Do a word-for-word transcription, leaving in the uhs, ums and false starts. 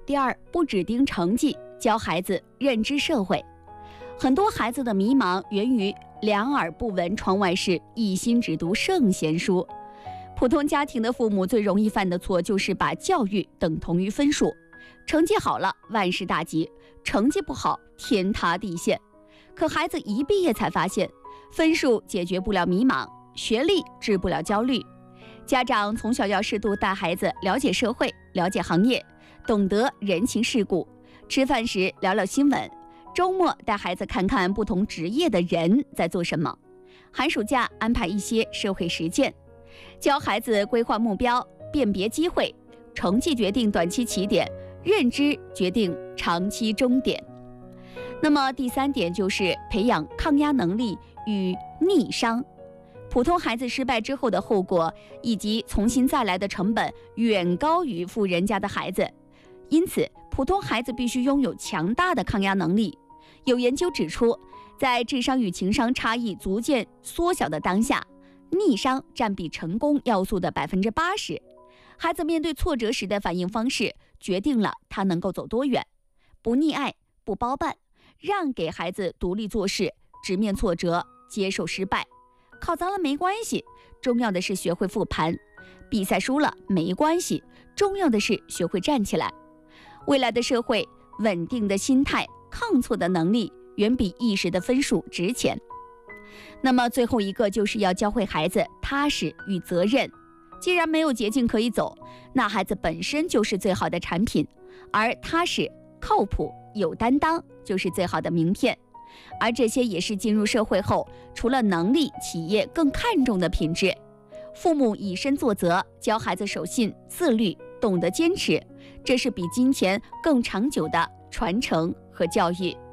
第二，不只盯成绩，教孩子认知社会。很多孩子的迷茫源于两耳不闻窗外事，一心只读圣贤书。普通家庭的父母最容易犯的错就是把教育等同于分数，成绩好了万事大吉，成绩不好天塌地陷。可孩子一毕业才发现，分数解决不了迷茫，学历治不了焦虑。家长从小要适度带孩子了解社会，了解行业，懂得人情世故。吃饭时聊聊新闻，周末带孩子看看不同职业的人在做什么，寒暑假安排一些社会实践，教孩子规划目标，辨别机会。成绩决定短期起点，认知决定长期终点。那么第三点就是培养抗压能力与逆商。普通孩子失败之后的后果以及重新再来的成本远高于富人家的孩子，因此普通孩子必须拥有强大的抗压能力。有研究指出，在智商与情商差异逐渐缩小的当下，逆商占比成功要素的百分之八十。孩子面对挫折时的反应方式，决定了他能够走多远。不溺爱，不包办，让给孩子独立做事，直面挫折，接受失败。考砸了没关系，重要的是学会复盘。比赛输了没关系，重要的是学会站起来。未来的社会，稳定的心态，抗挫的能力，远比一时的分数值钱。那么最后一个就是要教会孩子踏实与责任。既然没有捷径可以走，那孩子本身就是最好的产品，而踏实、靠谱、有担当就是最好的名片。而这些也是进入社会后，除了能力，企业更看重的品质。父母以身作则，教孩子守信、自律，懂得坚持，这是比金钱更长久的传承和教育。